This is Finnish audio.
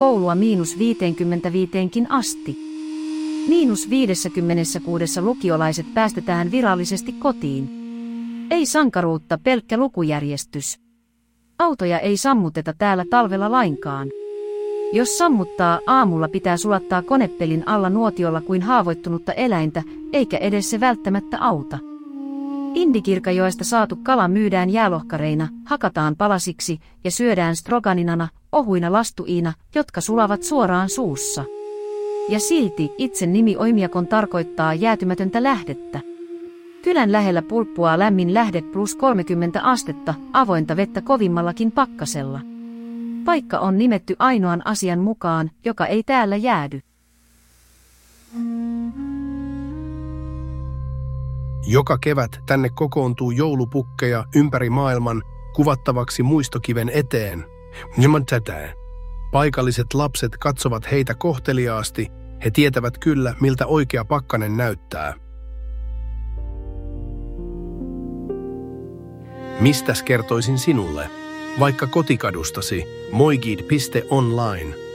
koulua -55 asti. -56 lukiolaiset päästetään virallisesti kotiin. Ei sankaruutta, pelkkä lukujärjestys. Autoja ei sammuteta täällä talvella lainkaan. Jos sammuttaa, aamulla pitää sulattaa konepelin alla nuotiolla kuin haavoittunutta eläintä, eikä edes se välttämättä auta. Indikirkajoesta saatu kala myydään jäälohkareina, hakataan palasiksi ja syödään stroganinana, ohuina lastuiina, jotka sulavat suoraan suussa. Ja silti itse nimi Oimiakon tarkoittaa jäätymätöntä lähdettä. Kylän lähellä pulppuaa lämmin lähde +30 astetta, avointa vettä kovimmallakin pakkasella. Paikka on nimetty ainoan asian mukaan, joka ei täällä jäädy. Joka kevät tänne kokoontuu joulupukkeja ympäri maailman kuvattavaksi muistokiven eteen. Paikalliset lapset katsovat heitä kohteliaasti, he tietävät kyllä, miltä oikea pakkanen näyttää. Mistäs kertoisin sinulle? Vaikka kotikadustasi, moigid.online.